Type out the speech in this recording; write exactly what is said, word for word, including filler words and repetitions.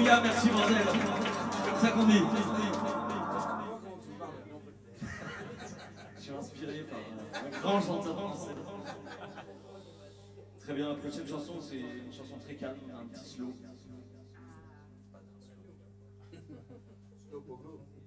Alléluia, merci bordel. C'est comme ça qu'on dit. Je suis inspiré par un grand chanteur français. Très bien, la prochaine chanson, c'est une chanson très calme, un petit slow. Slow pogo.